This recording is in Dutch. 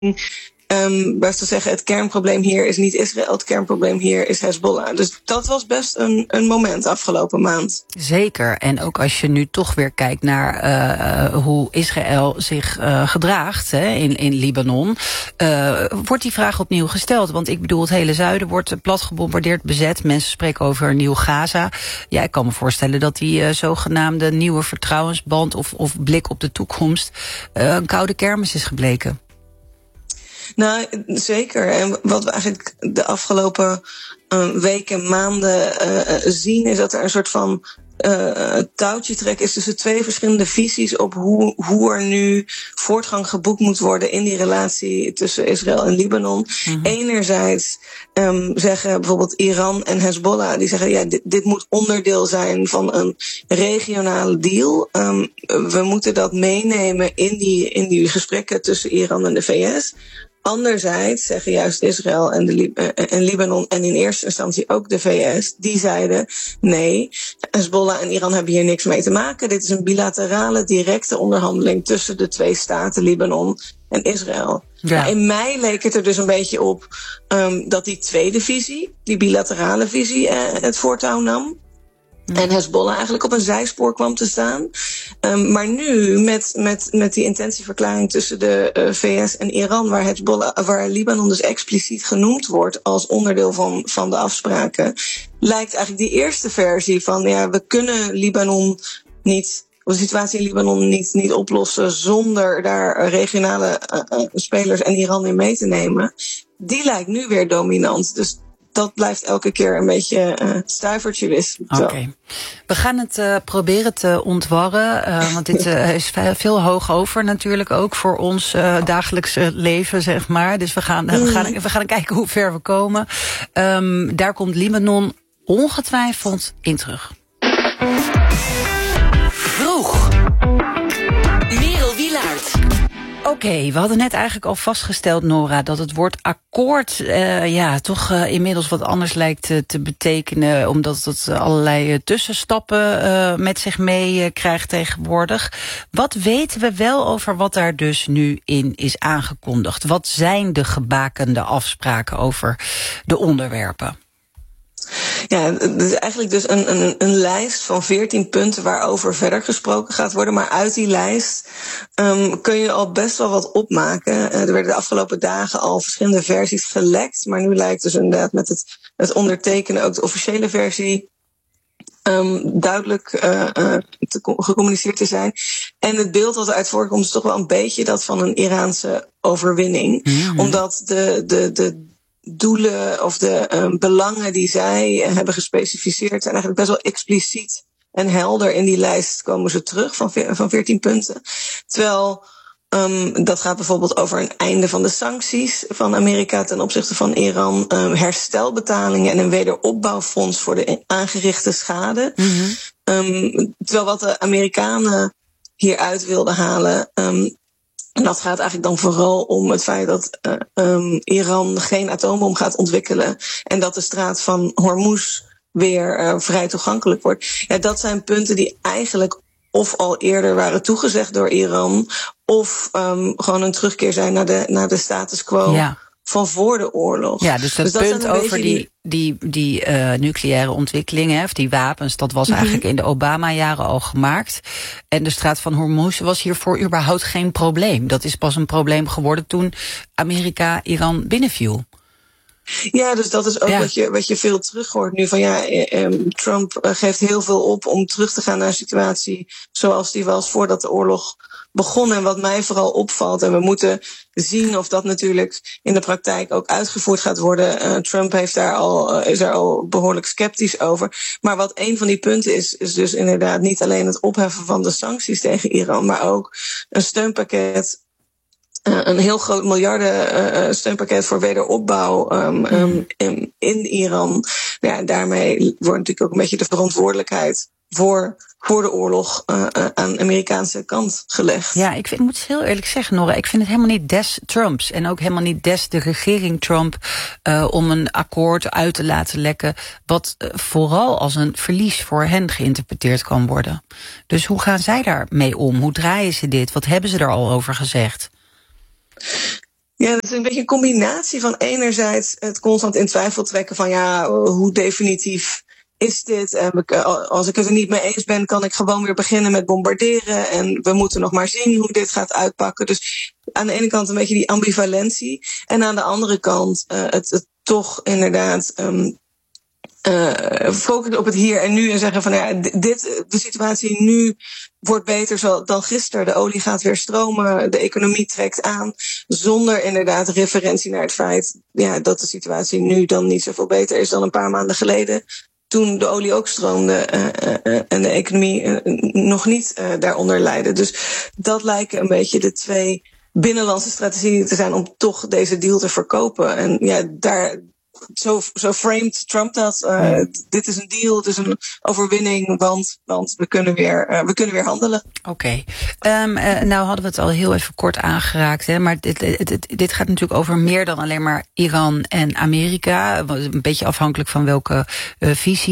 Best te zeggen, het kernprobleem hier is niet Israël, het kernprobleem hier is Hezbollah. Dus dat was best een moment afgelopen maand. Zeker. En ook als je nu toch weer kijkt naar hoe Israël zich gedraagt in Libanon, wordt die vraag opnieuw gesteld. Want ik bedoel, het hele zuiden wordt plat gebombardeerd, bezet. Mensen spreken over een nieuw Gaza. Ja, ik kan me voorstellen dat die zogenaamde nieuwe vertrouwensband of blik op de toekomst een koude kermis is gebleken. Nou, zeker. En wat we eigenlijk de afgelopen weken, maanden zien, is dat er een soort van touwtje trek is tussen twee verschillende visies op hoe er nu voortgang geboekt moet worden in die relatie tussen Israël en Libanon. Mm-hmm. Enerzijds zeggen bijvoorbeeld Iran en Hezbollah, die zeggen, ja, dit moet onderdeel zijn van een regionale deal. We moeten dat meenemen in die gesprekken tussen Iran en de VS. Anderzijds zeggen juist Israël en Libanon en in eerste instantie ook de VS, die zeiden nee, Hezbollah en Iran hebben hier niks mee te maken. Dit is een bilaterale, directe onderhandeling tussen de twee staten, Libanon en Israël. Ja. Nou, in mei leek het er dus een beetje op dat die tweede visie, die bilaterale visie, het voortouw nam. En Hezbollah eigenlijk op een zijspoor kwam te staan. Maar nu met die intentieverklaring tussen de VS en Iran, waar Libanon dus expliciet genoemd wordt als onderdeel van de afspraken, lijkt eigenlijk die eerste versie van, ja, we kunnen Libanon niet, of de situatie in Libanon niet oplossen zonder daar regionale spelers en Iran in mee te nemen. Die lijkt nu weer dominant. Dus dat blijft elke keer een beetje stuivertje wis. Oké. We gaan het proberen te ontwarren. Want dit is veel hoog over natuurlijk ook voor ons dagelijkse leven, zeg maar. Dus we gaan kijken hoe ver we komen. Daar komt Libanon ongetwijfeld in terug. Vroeg. Merel Wielaert. Oké, we hadden net eigenlijk al vastgesteld, Nora, dat het woord akkoord toch inmiddels wat anders lijkt te betekenen, omdat het allerlei tussenstappen met zich mee krijgt tegenwoordig. Wat weten we wel over wat daar dus nu in is aangekondigd? Wat zijn de gebakende afspraken over de onderwerpen? Ja, het is eigenlijk dus een lijst van 14 punten waarover verder gesproken gaat worden. Maar uit die lijst kun je al best wel wat opmaken. Er werden de afgelopen dagen al verschillende versies gelekt. Maar nu lijkt dus inderdaad met het ondertekenen ook de officiële versie duidelijk gecommuniceerd te zijn. En het beeld wat eruit voorkomt is toch wel een beetje dat van een Iraanse overwinning. Mm-hmm. Omdat de doelen of de belangen die zij hebben gespecificeerd zijn eigenlijk best wel expliciet en helder. In die lijst komen ze terug van 14 punten. Terwijl dat gaat bijvoorbeeld over een einde van de sancties van Amerika ten opzichte van Iran, herstelbetalingen en een wederopbouwfonds voor de aangerichte schade. Mm-hmm. Terwijl wat de Amerikanen hieruit wilden halen, en dat gaat eigenlijk dan vooral om het feit dat Iran geen atoombom gaat ontwikkelen en dat de straat van Hormuz weer vrij toegankelijk wordt. Ja, dat zijn punten die eigenlijk of al eerder waren toegezegd door Iran, of gewoon een terugkeer zijn naar de status quo. Ja. Van voor de oorlog. Ja, dus dat punt over die nucleaire ontwikkelingen, of die wapens, dat was eigenlijk in de Obama-jaren al gemaakt. En de straat van Hormuz was hiervoor überhaupt geen probleem. Dat is pas een probleem geworden toen Amerika Iran binnenviel. Ja, dus dat is ook wat je veel terug hoort nu. Van Trump geeft heel veel op om terug te gaan naar een situatie zoals die was voordat de oorlog begon. En wat mij vooral opvalt, en we moeten zien of dat natuurlijk in de praktijk ook uitgevoerd gaat worden. Trump is daar al behoorlijk sceptisch over. Maar wat een van die punten is dus inderdaad niet alleen het opheffen van de sancties tegen Iran, maar ook een steunpakket. Een heel groot miljarden steunpakket voor wederopbouw in Iran. Ja, daarmee wordt natuurlijk ook een beetje de verantwoordelijkheid voor de oorlog aan de Amerikaanse kant gelegd. Ja, ik moet het heel eerlijk zeggen, Nora, ik vind het helemaal niet des Trumps en ook helemaal niet des de regering Trump om een akkoord uit te laten lekken wat vooral als een verlies voor hen geïnterpreteerd kan worden. Dus hoe gaan zij daarmee om? Hoe draaien ze dit? Wat hebben ze er al over gezegd? Ja, dat is een beetje een combinatie van enerzijds het constant in twijfel trekken van hoe definitief is dit? Als ik het er niet mee eens ben, kan ik gewoon weer beginnen met bombarderen. En we moeten nog maar zien hoe dit gaat uitpakken. Dus aan de ene kant een beetje die ambivalentie. En aan de andere kant het toch inderdaad focussen op het hier en nu en zeggen van de situatie nu wordt beter dan gisteren. De olie gaat weer stromen, de economie trekt aan, zonder inderdaad referentie naar het feit dat de situatie nu dan niet zoveel beter is dan een paar maanden geleden, toen de olie ook stroomde en de economie nog niet daaronder leidde. Dus dat lijken een beetje de twee binnenlandse strategieën te zijn om toch deze deal te verkopen. En zo framed Trump dat. Dit is een deal, het is een overwinning, want we kunnen weer handelen. Oké. Nou hadden we het al heel even kort aangeraakt, hè, maar dit gaat natuurlijk over meer dan alleen maar Iran en Amerika. Een beetje afhankelijk van welke visie